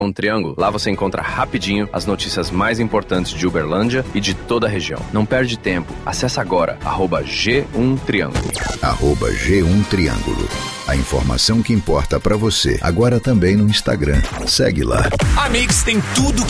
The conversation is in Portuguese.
Um Triângulo. Lá você encontra rapidinho as notícias mais importantes de Uberlândia e de toda a região. Não perde tempo. Acesse agora @G1Triângulo. @G1Triângulo. A informação que importa pra você. Agora também no Instagram. Segue lá. A Mix tem tudo que